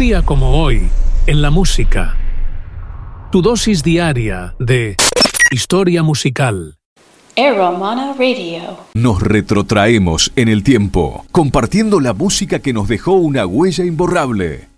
día como hoy, en la música. Tu dosis diaria de historia musical. Airomana Radio. Nos retrotraemos en el tiempo, compartiendo la música que nos dejó una huella imborrable.